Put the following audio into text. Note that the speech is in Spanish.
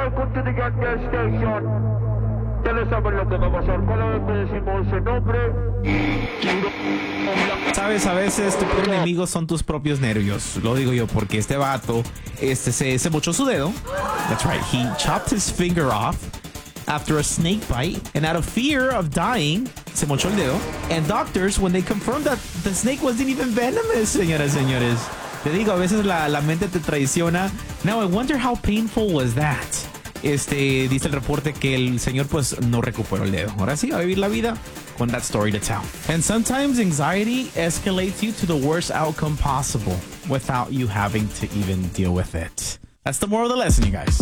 welcome to the gas station. Ya le saben lo que va a pasar. Cada vez que decimos ese nombre... Sabes, a veces tu peor enemigo son tus propios nervios. Lo digo yo porque este vato se mochó su dedo. That's right. He chopped his finger off after a snake bite, and out of fear of dying, se mochó el dedo. And doctors, when they confirmed that the snake wasn't even venomous, señoras y señores. Te digo, a veces la mente te traiciona. Now, I wonder how painful was that. Dice el reporte que el señor pues no recuperó el dedo. Ahora sí, va a vivir la vida con that story to tell. And sometimes anxiety escalates you to the worst outcome possible without you having to even deal with it. That's the moral of the lesson, you guys.